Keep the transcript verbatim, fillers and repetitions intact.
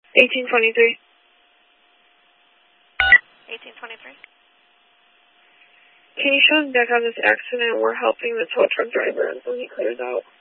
eighteen twenty-three. eighteen twenty-three. Can you show him back on this accident? We're helping the tow truck driver until he clears out.